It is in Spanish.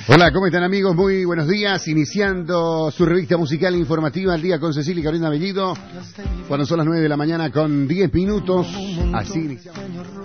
Hola, ¿cómo están amigos? Muy buenos días, iniciando su revista musical informativa al día con Cecilia y Carolina Bellido, cuando son las 9 de la mañana con 10 minutos, así iniciamos.